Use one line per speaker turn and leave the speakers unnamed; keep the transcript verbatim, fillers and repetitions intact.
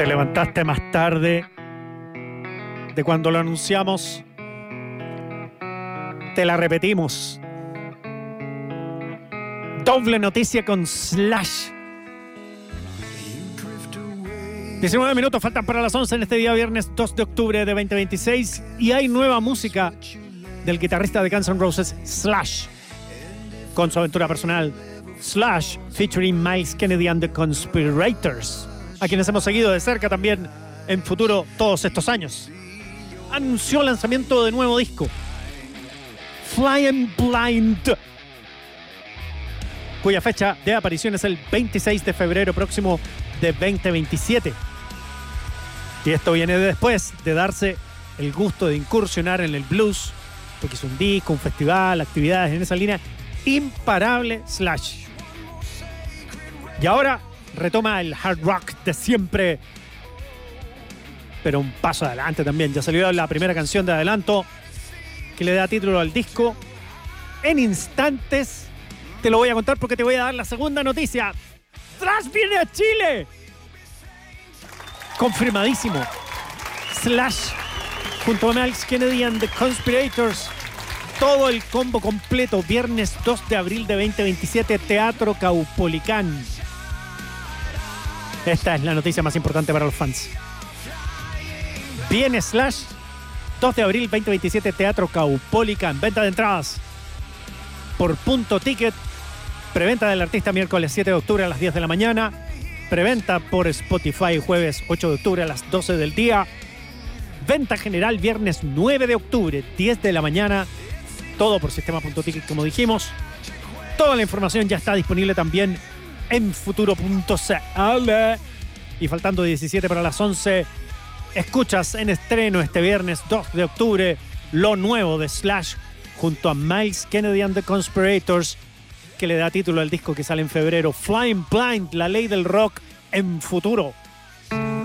Te levantaste más tarde de cuando lo anunciamos. Te la repetimos. Doble noticia con Slash. diecinueve minutos faltan para las once en este día viernes dos de octubre de veinte veintiséis y hay nueva música del guitarrista de Guns N' Roses, Slash, con su aventura personal. Slash featuring Myles Kennedy and the Conspirators, a quienes hemos seguido de cerca también en Futuro todos estos años. Anunció el lanzamiento de nuevo disco, Flying Blind, cuya fecha de aparición es el veintiséis de febrero próximo de veinte veintisiete. Y esto viene después de darse el gusto de incursionar en el blues, porque es un disco, un festival, actividades en esa línea imparable Slash. Y ahora retoma el hard rock de siempre, pero un paso adelante también. Ya salió la primera canción de adelanto que le da título al disco. En instantes te lo voy a contar porque te voy a dar la segunda noticia. Slash viene a Chile. Confirmadísimo. Slash junto a Myles Kennedy and the Conspirators. Todo el combo completo. Viernes dos de abril de veinte veintisiete, Teatro Caupolicán. Esta es la noticia más importante para los fans. Viene Slash, dos de abril veinte veintisiete, Teatro Caupolicán. Venta de entradas por Punto Ticket. Preventa del artista miércoles siete de octubre a las diez de la mañana. Preventa por Spotify jueves ocho de octubre a las doce del día. Venta general viernes nueve de octubre, diez de la mañana. Todo por Sistema Punto Ticket, como dijimos. Toda la información ya está disponible también en futuro punto c l. Y faltando diecisiete para las once, escuchas en estreno este viernes dos de octubre lo nuevo de Slash junto a Myles Kennedy and the Conspirators, que le da título al disco que sale en febrero, Flying Blind, la ley del rock en futuro.